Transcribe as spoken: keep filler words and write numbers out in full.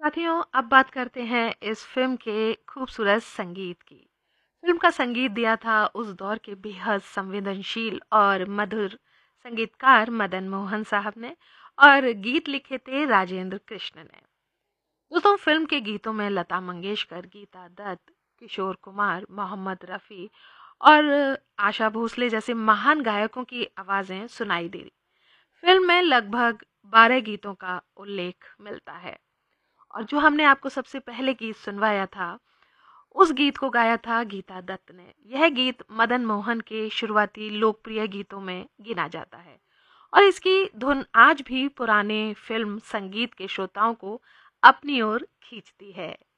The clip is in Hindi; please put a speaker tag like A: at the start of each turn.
A: साथियों, अब बात करते हैं इस फिल्म के खूबसूरत संगीत की। फिल्म का संगीत दिया था उस दौर के बेहद संवेदनशील और मधुर संगीतकार मदन मोहन साहब ने, और गीत लिखे थे राजेंद्र कृष्ण ने। दोस्तों, फिल्म के गीतों में लता मंगेशकर, गीता दत्त, किशोर कुमार, मोहम्मद रफ़ी और आशा भोसले जैसे महान गायकों की आवाज़ें सुनाई दी। फिल्म में लगभग बारह गीतों का उल्लेख मिलता है, और जो हमने आपको सबसे पहले गीत सुनवाया था, उस गीत को गाया था गीता दत्त ने। यह गीत मदन मोहन के शुरुआती लोकप्रिय गीतों में गिना जाता है, और इसकी धुन आज भी पुराने फिल्म संगीत के श्रोताओं को अपनी ओर खींचती है।